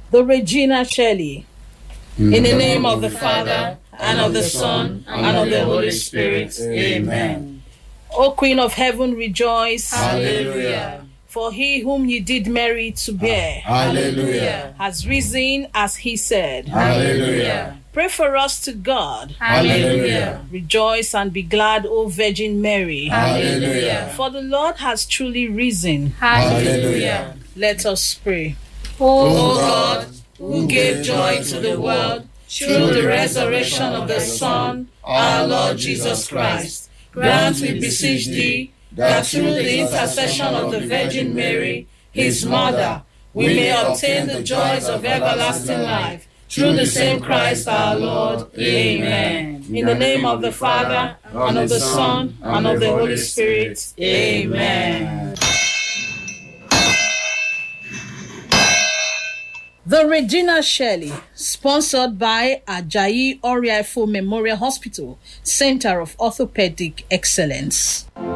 The Regina Shelley. In the name of the Father, and of the Son, and of the Holy Spirit. Amen. O Queen of Heaven, rejoice. Hallelujah. For he whom ye did marry to bear Hallelujah. has risen as he said. Hallelujah. Pray for us to God. Hallelujah. Rejoice and be glad, O Virgin Mary. Hallelujah. For the Lord has truly risen. Hallelujah. Let us pray. O God, who gave joy to the world through the resurrection of the Son, our Lord Jesus Christ, grant, we beseech thee, that through the intercession of the Virgin Mary, his mother, we may obtain the joys of everlasting life, through the same Christ our Lord. Amen. In the name of the Father, and of the Son, and of the Holy Spirit. Amen. The Regina Shelley, sponsored by Ajayi Oriaifo Memorial Hospital, Center of Orthopedic Excellence.